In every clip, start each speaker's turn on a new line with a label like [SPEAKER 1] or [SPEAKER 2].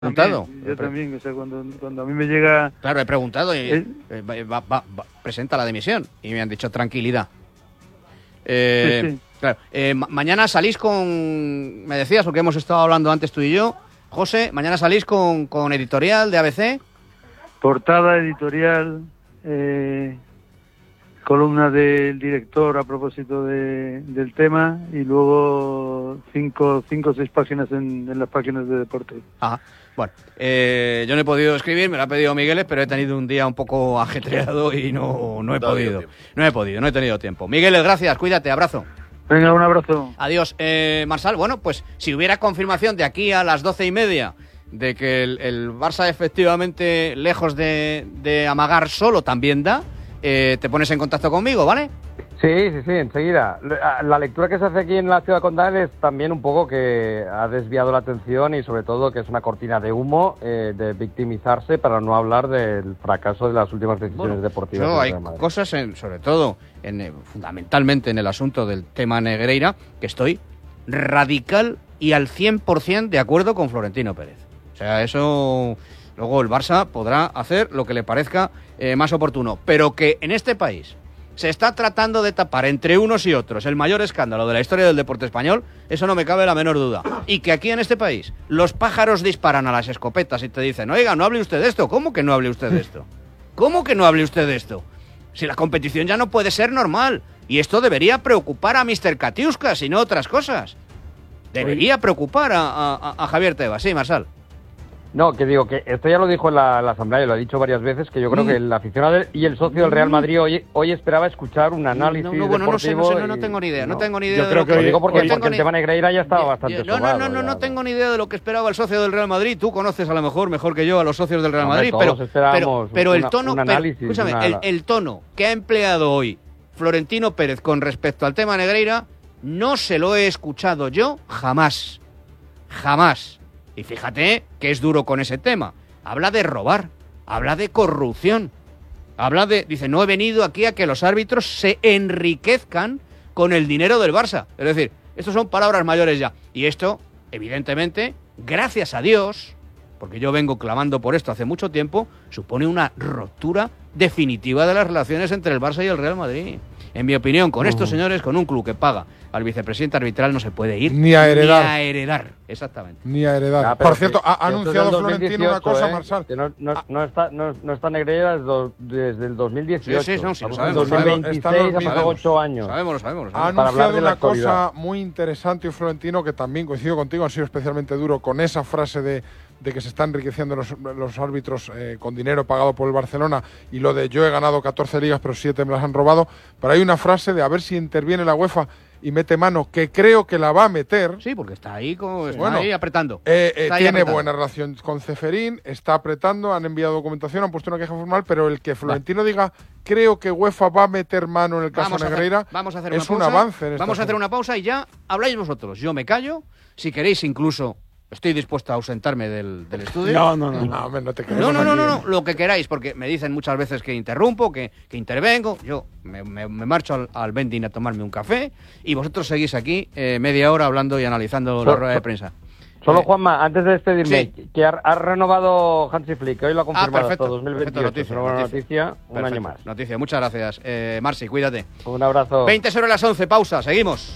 [SPEAKER 1] preguntado.
[SPEAKER 2] Yo también, o sea, cuando a mí me llega...
[SPEAKER 1] Claro, he preguntado y presenta la dimisión y me han dicho tranquilidad.
[SPEAKER 2] Sí.
[SPEAKER 1] Claro, mañana salís con... Me decías, porque hemos estado hablando antes tú y yo, José, mañana salís con editorial de ABC.
[SPEAKER 2] Portada, editorial, columna del director a propósito del tema y luego 5 o 6 páginas en las páginas de deporte.
[SPEAKER 1] Ajá. Bueno, yo no he podido escribir, me lo ha pedido Migueles, pero he tenido un día un poco ajetreado y no he podido. No he tenido tiempo. Migueles, gracias, cuídate, abrazo.
[SPEAKER 2] Venga, un abrazo.
[SPEAKER 1] Adiós. Marsal, bueno, pues si hubiera confirmación de aquí a las 12:30 de que el Barça efectivamente, lejos de amagar solo, también da, te pones en contacto conmigo, ¿vale?
[SPEAKER 3] Sí, enseguida. La lectura que se hace aquí en la ciudad condal es también un poco que ha desviado la atención y sobre todo que es una cortina de humo de victimizarse para no hablar del fracaso de las últimas decisiones deportivas.
[SPEAKER 1] Hay cosas, sobre todo, fundamentalmente en el asunto del tema Negreira, que estoy radical y al 100% de acuerdo con Florentino Pérez. O sea, eso... Luego el Barça podrá hacer lo que le parezca más oportuno, pero que en este país se está tratando de tapar entre unos y otros el mayor escándalo de la historia del deporte español, eso no me cabe la menor duda. Y que aquí en este país los pájaros disparan a las escopetas y te dicen, oiga, no hable usted de esto. ¿Cómo que no hable usted de esto? ¿Cómo que no hable usted de esto? Si la competición ya no puede ser normal. Y esto debería preocupar a Mr. Katiuskas y no otras cosas. Debería preocupar a Javier Tebas. Sí, Marsal.
[SPEAKER 3] No, que digo, que esto ya lo dijo en la asamblea y lo ha dicho varias veces, que yo creo que el aficionado y el socio del Real Madrid hoy esperaba escuchar un análisis deportivo.
[SPEAKER 1] No tengo ni idea. No tengo ni idea.
[SPEAKER 3] Yo creo que lo digo porque el tema Negreira ya estaba bastante sobado.
[SPEAKER 1] No tengo ni idea de lo que esperaba el socio del Real Madrid. Tú conoces a lo mejor que yo a los socios del Real Madrid, pero el tono, el tono que ha empleado hoy Florentino Pérez con respecto al tema Negreira no se lo he escuchado yo jamás. Y fíjate que es duro con ese tema. Habla de robar, habla de corrupción, dice, no he venido aquí a que los árbitros se enriquezcan con el dinero del Barça. Es decir, estas son palabras mayores ya. Y esto, evidentemente, gracias a Dios, porque yo vengo clamando por esto hace mucho tiempo, supone una ruptura definitiva de las relaciones entre el Barça y el Real Madrid. En mi opinión, con estos señores, con un club que paga al vicepresidente arbitral, no se puede ir
[SPEAKER 4] ni a heredar.
[SPEAKER 1] Exactamente.
[SPEAKER 4] Ni a heredar. Por cierto, ha anunciado Florentino una cosa, Marsal.
[SPEAKER 3] Que no está Negreira desde el 2018.
[SPEAKER 1] Sí, lo sabemos.
[SPEAKER 3] En 2026, hace 8 años.
[SPEAKER 1] Lo sabemos.
[SPEAKER 4] Ha anunciado una cosa muy interesante, Florentino, que también coincido contigo, ha sido especialmente duro con esa frase de que se están enriqueciendo los árbitros con dinero pagado por el Barcelona, y lo de yo he ganado 14 ligas pero 7 me las han robado. Pero hay una frase de a ver si interviene la UEFA y mete mano, que creo que la va a meter.
[SPEAKER 1] Sí, porque está ahí, ahí apretando.
[SPEAKER 4] Tiene buena relación con Ceferín, está apretando, han enviado documentación, han puesto una queja formal, pero el que Florentino diga, creo que UEFA va a meter mano en el caso Negreira, es un avance.
[SPEAKER 1] Vamos a hacer una pausa y ya habláis vosotros. Yo me callo, si queréis incluso... Estoy dispuesto a ausentarme del estudio.
[SPEAKER 4] No te quedes.
[SPEAKER 1] No, lo que queráis, porque me dicen muchas veces que interrumpo, que intervengo. Yo me marcho al vending a tomarme un café y vosotros seguís aquí media hora hablando y analizando la rueda de prensa.
[SPEAKER 3] Solo, Juanma, antes de despedirme, que ha renovado Hansi Flick, hoy lo ha confirmado hasta 2028. Es una buena noticia, un año más.
[SPEAKER 1] Noticia, muchas gracias. Marci, cuídate.
[SPEAKER 3] Un abrazo.
[SPEAKER 1] 20 sobre las 11, pausa, seguimos.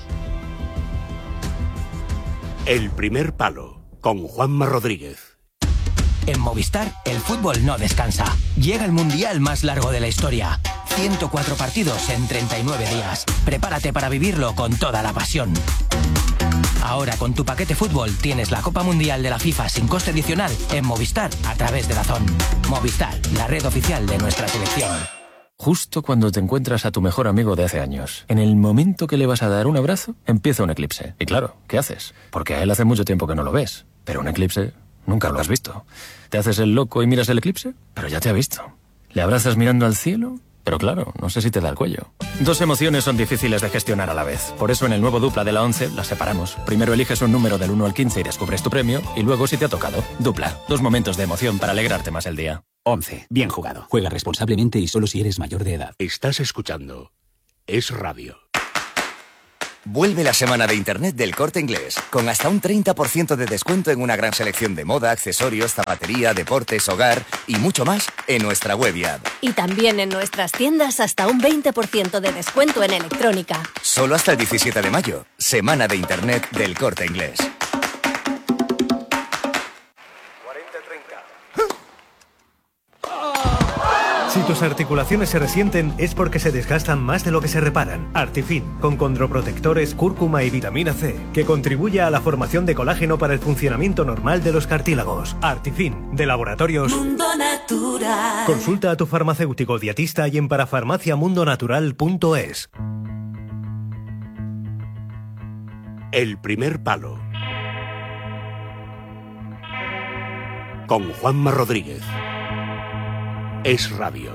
[SPEAKER 5] El primer palo. Con Juanma Rodríguez.
[SPEAKER 6] En Movistar, el fútbol no descansa. Llega el mundial más largo de la historia. 104 partidos en 39 días. Prepárate para vivirlo con toda la pasión. Ahora con tu paquete fútbol tienes la Copa Mundial de la FIFA sin coste adicional en Movistar a través de DAZN. Movistar, la red oficial de nuestra selección.
[SPEAKER 7] Justo cuando te encuentras a tu mejor amigo de hace años, en el momento que le vas a dar un abrazo, empieza un eclipse. Y claro, ¿qué haces? Porque a él hace mucho tiempo que no lo ves. Pero un eclipse nunca lo has visto. ¿Te haces el loco y miras el eclipse? Pero ya te ha visto. ¿Le abrazas mirando al cielo? Pero claro, no sé si te da el cuello. Dos emociones son difíciles de gestionar a la vez. Por eso en el nuevo Dupla de la 11 las separamos. Primero eliges un número del 1 al 15 y descubres tu premio. Y luego si te ha tocado. Dupla. Dos momentos de emoción para alegrarte más el día.
[SPEAKER 8] 11. Bien jugado. Juega responsablemente y solo si eres mayor de edad.
[SPEAKER 5] Estás escuchando Es Radio.
[SPEAKER 8] Vuelve la semana de Internet del Corte Inglés, con hasta un 30% de descuento en una gran selección de moda, accesorios, zapatería, deportes, hogar y mucho más en nuestra web y app.
[SPEAKER 9] Y también en nuestras tiendas hasta un 20% de descuento en electrónica.
[SPEAKER 8] Solo hasta el 17 de mayo, semana de Internet del Corte Inglés.
[SPEAKER 10] Si tus articulaciones se resienten es porque se desgastan más de lo que se reparan. Artifin, con condroprotectores, cúrcuma y vitamina C, que contribuye a la formación de colágeno para el funcionamiento normal de los cartílagos. Artifin, de Laboratorios
[SPEAKER 11] Mundo Natural.
[SPEAKER 10] Consulta a tu farmacéutico dietista y en parafarmaciamundonatural.es.
[SPEAKER 5] El primer palo. Con Juanma Rodríguez. Es radio.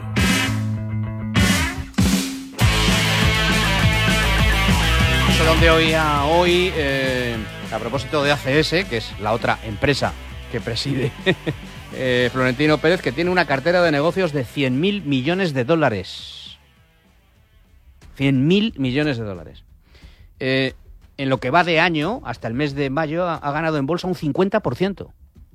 [SPEAKER 1] No sé dónde oía hoy, a propósito de ACS, que es la otra empresa que preside Florentino Pérez, que tiene una cartera de negocios de 100.000 millones de dólares. 100.000 millones de dólares. En lo que va de año, hasta el mes de mayo, ha ganado en bolsa un 50%.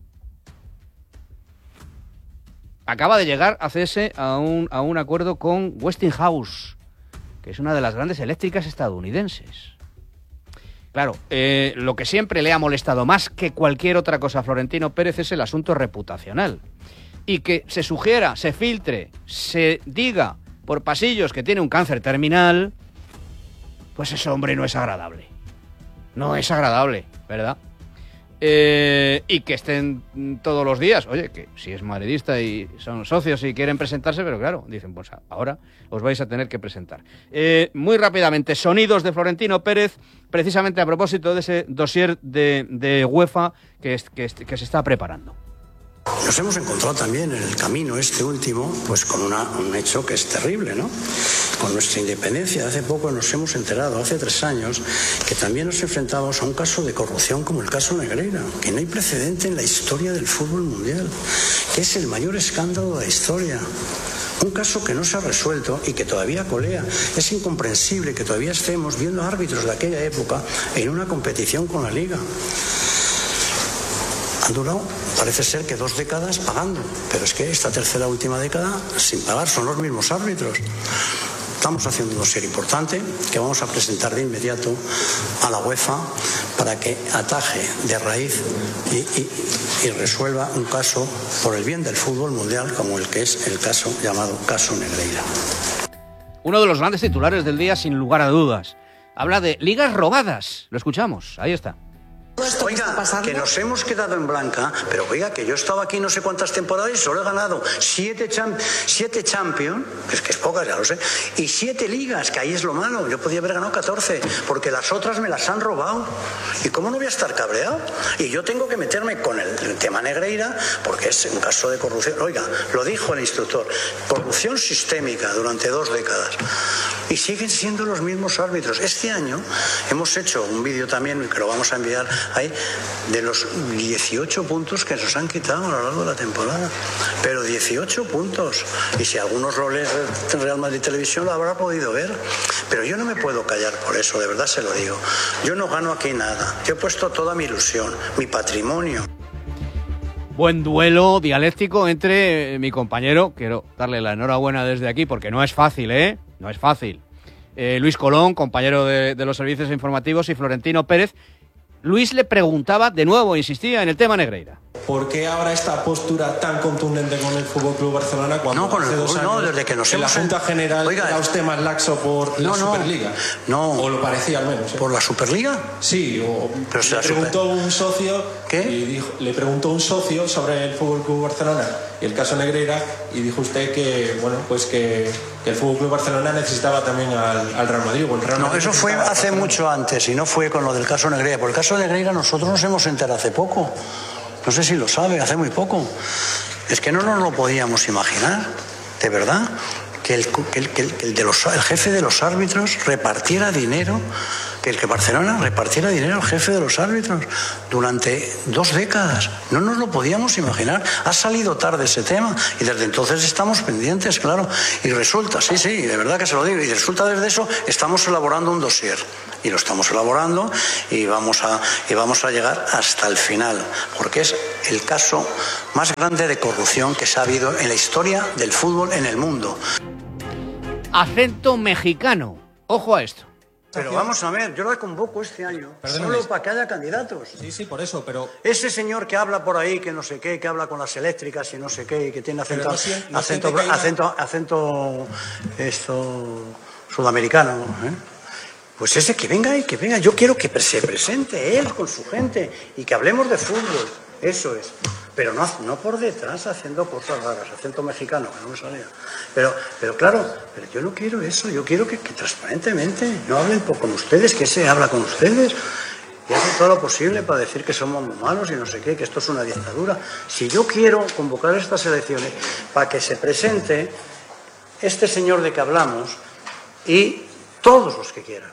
[SPEAKER 1] Acaba de llegar ACS a un acuerdo con Westinghouse, que es una de las grandes eléctricas estadounidenses. Claro, lo que siempre le ha molestado más que cualquier otra cosa a Florentino Pérez es el asunto reputacional. Y que se sugiera, se filtre, se diga por pasillos que tiene un cáncer terminal, pues ese hombre no es agradable. No es agradable, ¿verdad? Y que estén todos los días, oye, que si es madridista y son socios y quieren presentarse, pero claro, dicen, pues ahora os vais a tener que presentar. Muy rápidamente, sonidos de Florentino Pérez, precisamente a propósito de ese dossier de UEFA que se está preparando.
[SPEAKER 12] Nos hemos encontrado también en el camino este último, pues con un hecho que es terrible, ¿no? Con nuestra independencia. Hace poco nos hemos enterado, hace 3 años, que también nos enfrentamos a un caso de corrupción como el caso Negreira, que no hay precedente en la historia del fútbol mundial, que es el mayor escándalo de la historia. Un caso que no se ha resuelto y que todavía colea. Es incomprensible que todavía estemos viendo árbitros de aquella época en una competición con la Liga. Han durado, parece ser que 2 décadas pagando, pero es que esta tercera última década sin pagar son los mismos árbitros. Estamos haciendo un dossier importante que vamos a presentar de inmediato a la UEFA para que ataje de raíz y resuelva un caso por el bien del fútbol mundial como el que es el caso llamado caso Negreira.
[SPEAKER 1] Uno de los grandes titulares del día, sin lugar a dudas. Habla de ligas robadas. Lo escuchamos, ahí está.
[SPEAKER 12] Oiga, que nos hemos quedado en blanca, pero oiga, que yo he estado aquí no sé cuántas temporadas y solo he ganado 7 Champions, que es pocas, ya lo sé, y 7 ligas, que ahí es lo malo. Yo podía haber ganado 14, porque las otras me las han robado. ¿Y cómo no voy a estar cabreado? Y yo tengo que meterme con el tema Negreira, porque es un caso de corrupción. Oiga, lo dijo el instructor, corrupción sistémica durante 2 décadas. Y siguen siendo los mismos árbitros. Este año hemos hecho un vídeo también, que lo vamos a enviar ahí, de los 18 puntos que nos han quitado a lo largo de la temporada. Pero 18 puntos. Y si algunos lo leen en Real Madrid Televisión lo habrá podido ver. Pero yo no me puedo callar por eso, de verdad se lo digo. Yo no gano aquí nada. Yo he puesto toda mi ilusión, mi patrimonio.
[SPEAKER 1] Buen duelo dialéctico entre mi compañero, quiero darle la enhorabuena desde aquí porque no es fácil, ¿eh? No es fácil. Luis Colón, compañero de los servicios informativos, y Florentino Pérez. Luis le preguntaba, de nuevo, insistía en el tema Negreira.
[SPEAKER 13] ¿Por qué ahora esta postura tan contundente con el Fútbol Club Barcelona cuando hace 2 años
[SPEAKER 12] desde que nos
[SPEAKER 13] en la Junta General era usted más laxo por la Superliga?
[SPEAKER 12] No.
[SPEAKER 13] O lo parecía al menos.
[SPEAKER 12] ¿Por la Superliga?
[SPEAKER 13] Sí. Le preguntó un socio.
[SPEAKER 12] ¿Qué?
[SPEAKER 13] Y le preguntó un socio sobre el Fútbol Club Barcelona y el caso Negreira, y dijo usted que bueno, pues que el Fútbol Club Barcelona necesitaba también al Real Madrid. O el Real Madrid.
[SPEAKER 12] No, eso fue hace mucho antes y no fue con lo del caso Negreira. Por el caso Negreira nosotros nos hemos enterado hace poco. No sé si lo sabe, hace muy poco. Es que no nos lo podíamos imaginar, de verdad, que el jefe de los árbitros repartiera dinero, que Barcelona repartiera dinero al jefe de los árbitros durante 2 décadas. No nos lo podíamos imaginar. Ha salido tarde ese tema y desde entonces estamos pendientes, claro. Y resulta, sí, de verdad que se lo digo, y resulta desde eso estamos elaborando un dossier y lo estamos elaborando y vamos a llegar hasta el final, porque es el caso más grande de corrupción que se ha habido en la historia del fútbol en el mundo.
[SPEAKER 1] Acento mexicano. Ojo a esto.
[SPEAKER 12] Pero vamos a ver, yo la convoco este año solo para que haya candidatos.
[SPEAKER 13] Sí, por eso, pero...
[SPEAKER 12] Ese señor que habla por ahí, que no sé qué, que habla con las eléctricas y no sé qué, y que tiene acento sudamericano, ¿eh? Pues ese que venga. Yo quiero que se presente él con su gente y que hablemos de fútbol. Eso es. Pero no por detrás haciendo cosas raras, acento mexicano, que no me salía. Pero claro, yo no quiero eso, yo quiero que transparentemente no hablen con ustedes, que se habla con ustedes y hacen todo lo posible para decir que somos muy malos y no sé qué, que esto es una dictadura. Si yo quiero convocar estas elecciones para que se presente este señor de que hablamos y todos los que quieran.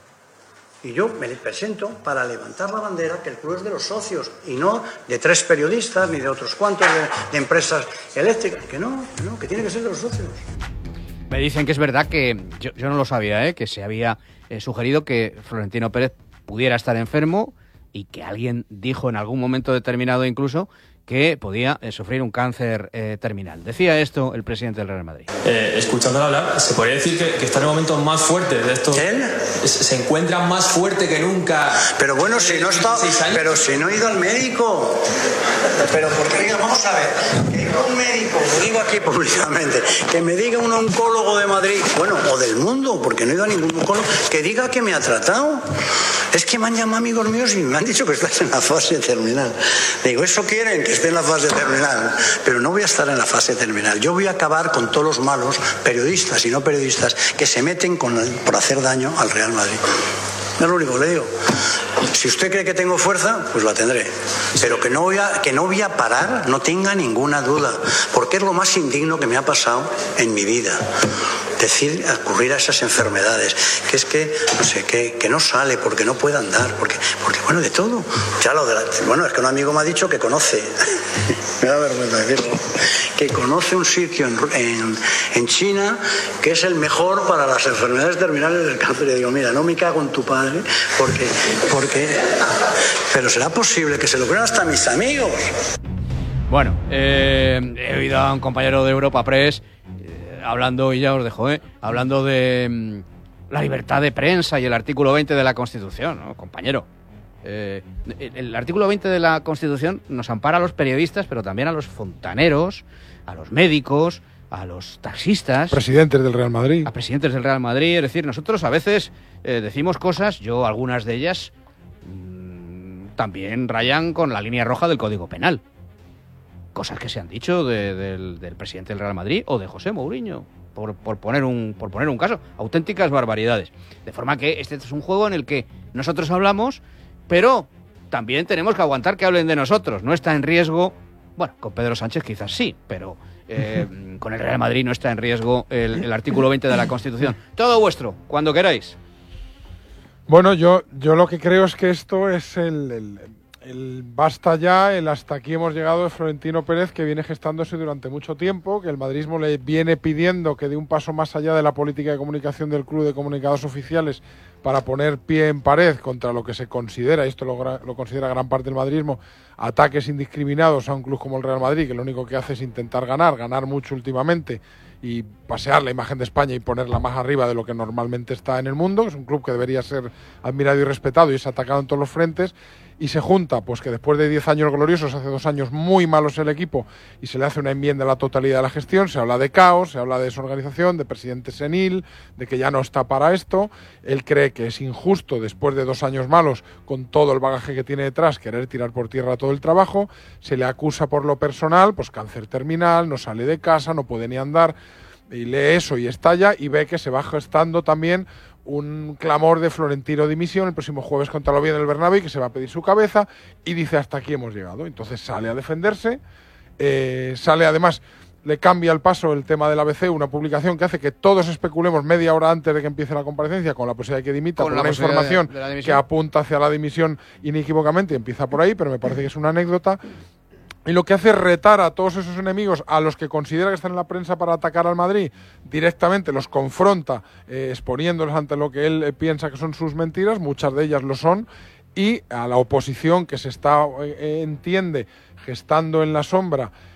[SPEAKER 12] Y yo me presento para levantar la bandera que el club es de los socios y no de 3 periodistas ni de otros cuantos de empresas eléctricas. Que no, que tiene que ser de los socios.
[SPEAKER 1] Me dicen que es verdad que yo no lo sabía, que se había sugerido que Florentino Pérez pudiera estar enfermo y que alguien dijo en algún momento determinado incluso que podía sufrir un cáncer terminal. Decía esto el presidente del Real Madrid.
[SPEAKER 14] Escuchándolo hablar, se podría decir que está en el momento más fuerte de esto.
[SPEAKER 12] ¿Él?
[SPEAKER 14] Se encuentra más fuerte que nunca.
[SPEAKER 12] Pero bueno, si no está, pero si no he ido al médico. Pero porque diga, vamos a ver, que diga un médico, lo digo aquí públicamente, que me diga un oncólogo de Madrid, bueno, o del mundo, porque no he ido a ningún oncólogo, que diga que me ha tratado. Es que me han llamado amigos míos y me han dicho que estás en la fase terminal. Digo, eso quieren, que esté en la fase terminal, pero no voy a estar en la fase terminal. Yo voy a acabar con todos los malos, periodistas y no periodistas, que se meten por hacer daño al Real Madrid. Es lo único que le digo. Si usted cree que tengo fuerza, pues la tendré. Pero que no voy a parar, no tenga ninguna duda, porque es lo más indigno que me ha pasado en mi vida. Ocurrir a esas enfermedades, que es que, no sé, que no sale porque no puede andar, porque bueno, de todo. Ya es que un amigo me ha dicho que conoce, me da vergüenza decirlo, que conoce un sitio en China que es el mejor para las enfermedades terminales del cáncer. Y digo, mira, no me cago en tu padre, porque pero será posible que se lo crean hasta mis amigos.
[SPEAKER 1] Bueno, he oído a un compañero de Europa Press hablando, y ya os dejo, hablando de la libertad de prensa y el artículo 20 de la Constitución, ¿no, compañero? El artículo 20 de la Constitución nos ampara a los periodistas, pero también a los fontaneros, a los médicos, a los taxistas.
[SPEAKER 4] Presidentes del Real Madrid.
[SPEAKER 1] A presidentes del Real Madrid. Es decir, nosotros a veces decimos cosas, yo algunas de ellas también rayan con la línea roja del Código Penal. Cosas que se han dicho del presidente del Real Madrid o de José Mourinho, por poner un caso. Auténticas barbaridades. De forma que este es un juego en el que nosotros hablamos, pero también tenemos que aguantar que hablen de nosotros. No está en riesgo, bueno, con Pedro Sánchez quizás sí, pero con el Real Madrid no está en riesgo el artículo 20 de la Constitución. Todo vuestro, cuando queráis.
[SPEAKER 4] Bueno, yo lo que creo es que esto es el basta ya, el hasta aquí hemos llegado de Florentino Pérez, que viene gestándose durante mucho tiempo, que el madridismo le viene pidiendo que dé un paso más allá de la política de comunicación del club de comunicados oficiales para poner pie en pared contra lo que se considera, y esto lo considera gran parte del madridismo, ataques indiscriminados a un club como el Real Madrid, que lo único que hace es intentar ganar mucho últimamente, y pasear la imagen de España y ponerla más arriba de lo que normalmente está en el mundo. Es un club que debería ser admirado y respetado y es atacado en todos los frentes, y se junta pues que después de 10 años gloriosos, hace 2 años muy malos el equipo, y se le hace una enmienda a la totalidad de la gestión. Se habla de caos, se habla de desorganización, de presidente senil, de que ya no está para esto. Él cree que es injusto, después de 2 años malos, con todo el bagaje que tiene detrás, querer tirar por tierra todo el trabajo. Se le acusa por lo personal, pues cáncer terminal, no sale de casa, no puede ni andar, y lee eso y estalla, y ve que se va gestando también un clamor de Florentino dimisión el próximo jueves contra el Oviedo en el Bernabéu, que se va a pedir su cabeza, y dice hasta aquí hemos llegado. Entonces sale a defenderse, sale además, le cambia el paso el tema del ABC, una publicación que hace que todos especulemos media hora antes de que empiece la comparecencia con la posibilidad de que dimita, con una información que apunta hacia la dimisión inequívocamente, y empieza por ahí, pero me parece que es una anécdota. y lo que hace es retar a todos esos enemigos, a los que considera que están en la prensa para atacar al Madrid, directamente los confronta, exponiéndolos ante lo que él piensa que son sus mentiras, muchas de ellas lo son, y a la oposición que se está, entiende, gestando en la sombra,